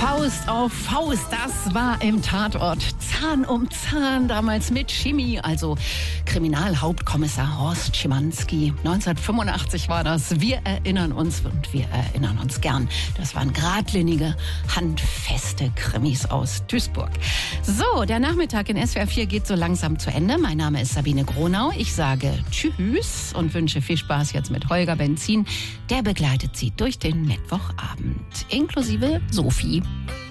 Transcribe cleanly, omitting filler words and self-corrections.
Faust auf Faust, das war im Tatort Zahn um Zahn, damals mit Chemie, also Kriminalhauptkommissar Horst Schimanski. 1985 war das. Wir erinnern uns und wir erinnern uns gern. Das waren geradlinige, handfeste Krimis aus Duisburg. So, der Nachmittag in SWR 4 geht so langsam zu Ende. Mein Name ist Sabine Gronau. Ich sage Tschüss und wünsche viel Spaß jetzt mit Holger Benzin. Der begleitet Sie durch den Mittwochabend, inklusive Sophie.